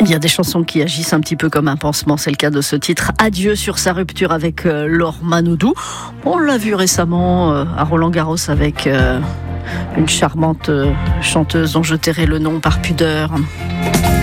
Il y a des chansons qui agissent un petit peu comme un pansement, c'est le cas de ce titre Adieu sur sa rupture avec Laure Manodou. On l'a vu récemment à Roland-Garros avec une charmante chanteuse dont je tairai le nom par pudeur.